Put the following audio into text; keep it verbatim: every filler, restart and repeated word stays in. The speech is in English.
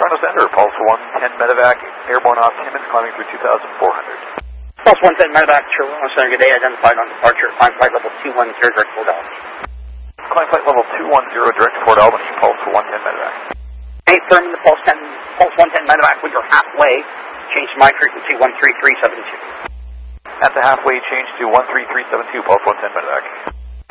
Toronto Center, Pulse one ten Medevac, airborne off Timmins, climbing through two thousand four hundred. Pulse one ten Medevac, Toronto Center, good day, identified on departure, climb flight level two one zero, direct Fort Albany. Climb flight level two one zero, direct Fort Albany, Pulse one ten Medevac. Hey, firm the Pulse ten, Pulse one ten Medevac, when you're halfway, change to my frequency one three three seven two. At the halfway, change to one three three seven two, Pulse one ten Medevac.